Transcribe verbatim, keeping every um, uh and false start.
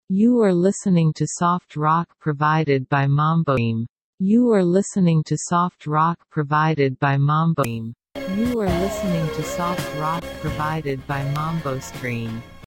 You are listening to soft rock provided by Mamboim. You are listening to soft rock provided by Mamboim. You are listening to soft rock provided by MamboStream.